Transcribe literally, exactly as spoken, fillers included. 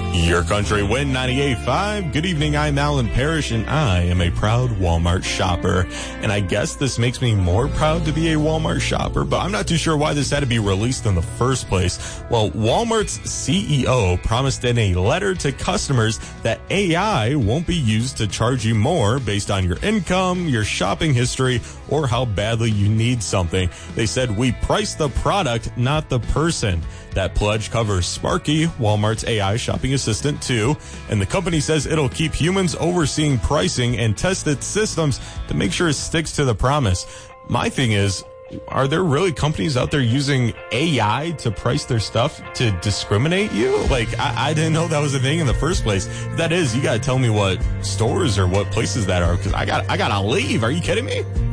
Your Country Win ninety-eight point five. Good evening, I'm Alan Parrish, and I am a proud Walmart shopper. And I guess this makes me more proud to be a Walmart shopper, but I'm not too sure why this had to be released in the first place. Well, Walmart's C E O promised in a letter to customers that A I won't be used to charge you more based on your income, your shopping history, or how badly you need something. They said, "We price the product, not the person." That pledge covers Sparky, Walmart's A I shopping assistant, too. And the company says it'll keep humans overseeing pricing and test its systems to make sure it sticks to the promise. My thing is, are there really companies out there using A I to price their stuff to discriminate you? Like, I, I didn't know that was a thing in the first place. If that is, you gotta tell me what stores or what places that are, because I got I gotta leave. Are you kidding me?